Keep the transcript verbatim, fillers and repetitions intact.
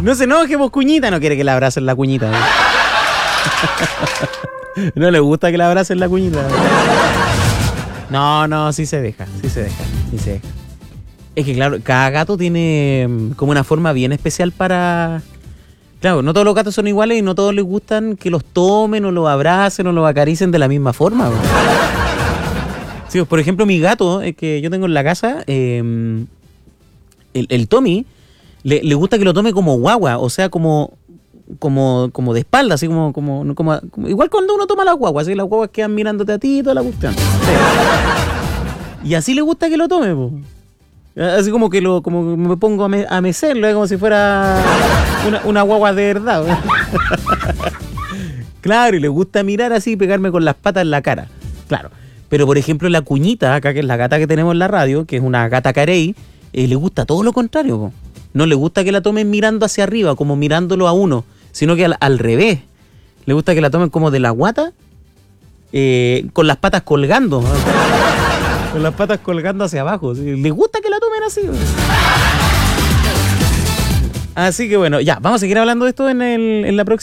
No se enoje, vos, cuñita. No quiere que le abracen la cuñita. No le gusta que le abracen la cuñita. No, no, sí se deja, sí se deja, sí se deja. Es que claro, cada gato tiene como una forma bien especial para... Claro, no todos los gatos son iguales y no todos les gustan que los tomen o los abracen o los acaricien de la misma forma. Bro. Sí, por ejemplo, mi gato, eh, que yo tengo en la casa, eh, el, el Tommy, le, le gusta que lo tome como guagua, o sea, como... Como, como de espalda, así como, como, como, como igual cuando uno toma las guaguas, así las guaguas quedan mirándote a ti y toda la cuestión. Sí. Y así le gusta que lo tome, po. Así como que lo, como me pongo a, me, a mecerlo, ¿eh? Como si fuera una, una guagua de verdad. Claro, y le gusta mirar así y pegarme con las patas en la cara. Claro. Pero por ejemplo la cuñita, acá que es la gata que tenemos en la radio, que es una gata carey, eh, le gusta todo lo contrario, po. No le gusta que la tomen mirando hacia arriba, como mirándolo a uno, sino que al, al revés. Le gusta que la tomen como de la guata, eh, con las patas colgando. ¿No? Con las patas colgando hacia abajo. ¿Sí? Le gusta que la tomen así. Así que bueno, ya, vamos a seguir hablando de esto en, el, en la próxima.